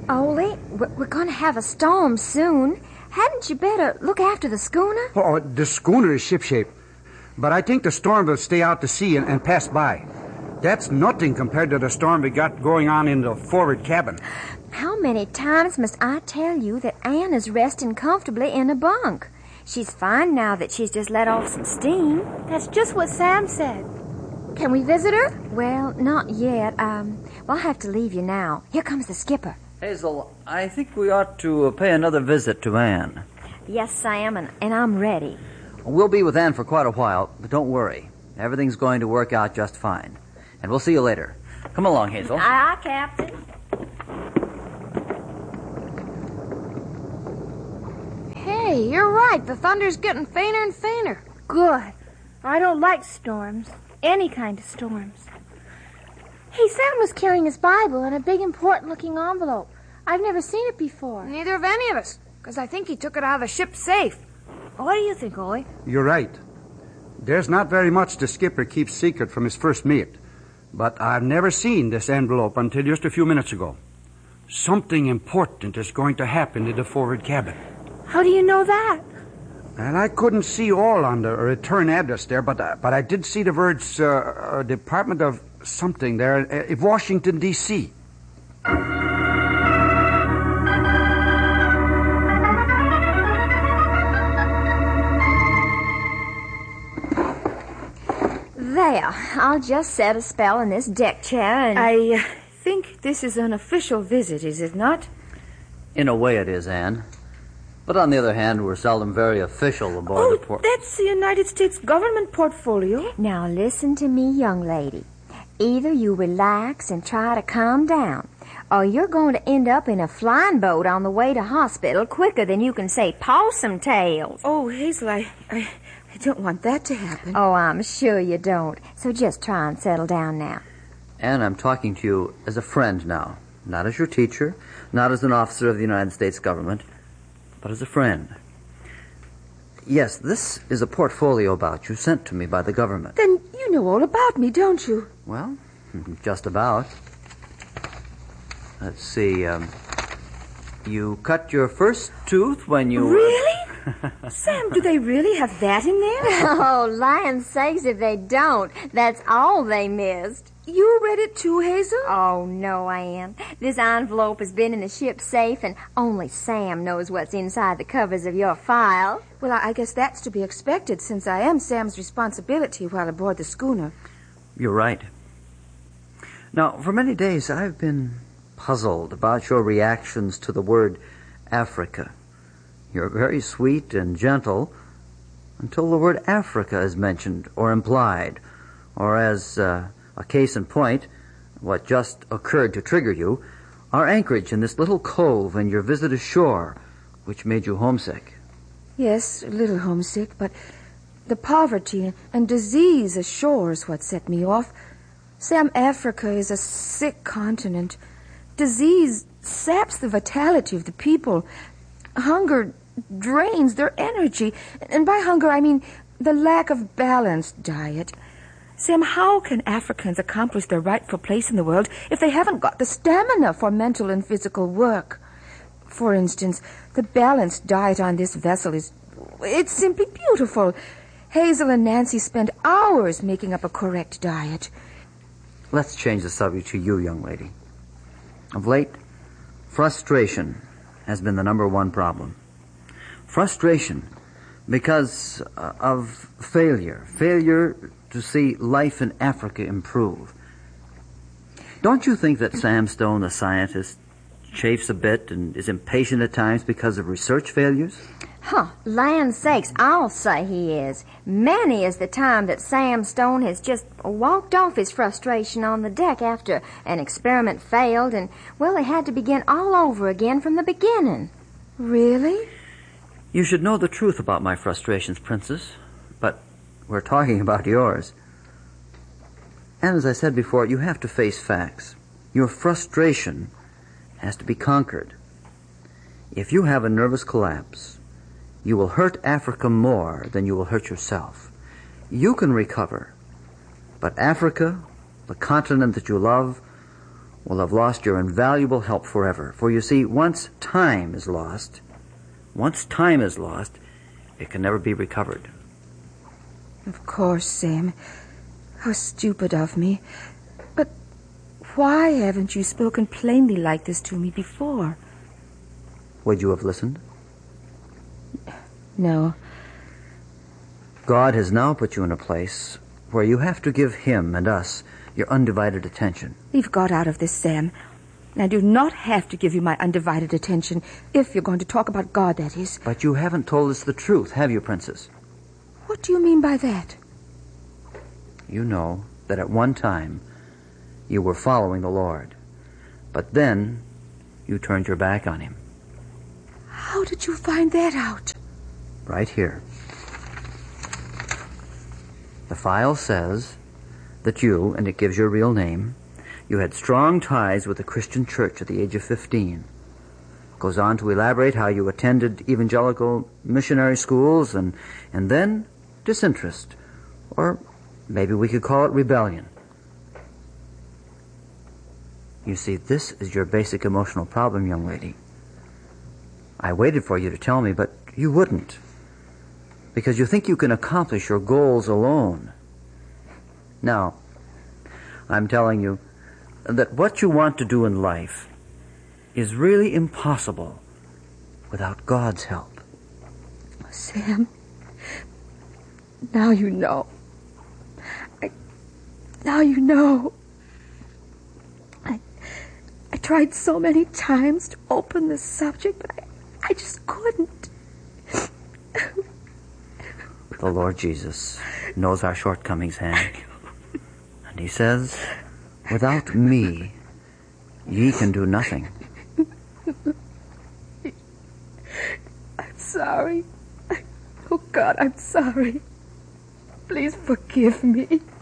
Ole, we're going to have a storm soon. Hadn't you better look after the schooner? Oh, the schooner is shipshape. But I think the storm will stay out to sea and pass by. That's nothing compared to the storm we got going on in the forward cabin. How many times must I tell you that Anne is resting comfortably in a bunk? She's fine now that she's just let off some steam. That's just what Sam said. Can we visit her? Well, not yet. We'll have to leave you now. Here comes the skipper. Hazel, I think we ought to pay another visit to Anne. Yes, Sam, and I'm ready. We'll be with Anne for quite a while, but don't worry. Everything's going to work out just fine. And we'll see you later. Come along, Hazel. Aye, Captain. Hey, you're right. The thunder's getting fainter and fainter. Good. I don't like storms. Any kind of storms. Hey, Sam was carrying his Bible in a big, important-looking envelope. I've never seen it before. Neither of any of us, because I think he took it out of the ship's safe. What do you think, Ole? You're right. There's not very much the skipper keeps secret from his first mate. But I've never seen this envelope until just a few minutes ago. Something important is going to happen in the forward cabin. How do you know that? And I couldn't see all on the return address there, but I did see the words Department of something there, Washington, D.C. There, I'll just set a spell in this deck chair and... I think this is an official visit, is it not? In a way it is, Anne. But on the other hand, we're seldom very official aboard the port. That's the United States government portfolio. Now listen to me, young lady. Either you relax and try to calm down, or you're going to end up in a flying boat on the way to hospital quicker than you can say possum tails. Oh, Hazel, I don't want that to happen. Oh, I'm sure you don't. So just try and settle down now. Anne, I'm talking to you as a friend now. Not as your teacher, not as an officer of the United States government, but as a friend. Yes, this is a portfolio about you sent to me by the government. Then you know all about me, don't you? Well, just about. Let's see, you cut your first tooth when you... Really? Sam, do they really have that in there? Oh, land's sakes if they don't. That's all they missed. You read it too, Hazel? Oh, no, Anne. This envelope has been in the ship's safe, and only Sam knows what's inside the covers of your file. Well, I guess that's to be expected, since I am Sam's responsibility while aboard the schooner. You're right. Now, for many days I've been puzzled about your reactions to the word Africa. You're very sweet and gentle until the word Africa is mentioned or implied, or as a case in point, what just occurred to trigger you, our anchorage in this little cove and your visit ashore, which made you homesick. Yes, a little homesick, but the poverty and disease ashore is what set me off. Sam, Africa is a sick continent. Disease saps the vitality of the people. Hunger drains their energy. And by hunger, I mean the lack of balanced diet. Sam, how can Africans accomplish their rightful place in the world if they haven't got the stamina for mental and physical work? For instance, the balanced diet on this vessel it's simply beautiful. Hazel and Nancy spend hours making up a correct diet. Let's change the subject to you, young lady. Of late, frustration has been the number one problem. Frustration because of failure to see life in Africa improve. Don't you think that Sam Stone, the scientist, chafes a bit and is impatient at times because of research failures? Land's sakes, I'll say he is. Many is the time that Sam Stone has just walked off his frustration on the deck after an experiment failed and, well, they had to begin all over again from the beginning. Really? You should know the truth about my frustrations, Princess, but we're talking about yours. And as I said before, you have to face facts. Your frustration has to be conquered. If you have a nervous collapse, you will hurt Africa more than you will hurt yourself. You can recover, but Africa, the continent that you love, will have lost your invaluable help forever. For you see, once time is lost, it can never be recovered. Of course, Sam. How stupid of me. But why haven't you spoken plainly like this to me before? Would you have listened? No. God has now put you in a place where you have to give Him and us your undivided attention. Leave God out of this, Sam. I do not have to give you my undivided attention, if you're going to talk about God, that is. But you haven't told us the truth, have you, Princess? What do you mean by that? You know that at one time you were following the Lord, but then you turned your back on Him. How did you find that out? Right here. The file says that you, and it gives your real name, you had strong ties with the Christian church at the age of 15. It goes on to elaborate how you attended evangelical missionary schools and then disinterest, or maybe we could call it rebellion. You see, this is your basic emotional problem, young lady. I waited for you to tell me, but you wouldn't, because you think you can accomplish your goals alone. Now, I'm telling you that what you want to do in life is really impossible without God's help. Sam, now you know. Now you know. I tried so many times to open this subject, but I just couldn't. The Lord Jesus knows our shortcomings, Hank. And He says, without me, ye can do nothing. I'm sorry. Oh, God, I'm sorry. Please forgive me.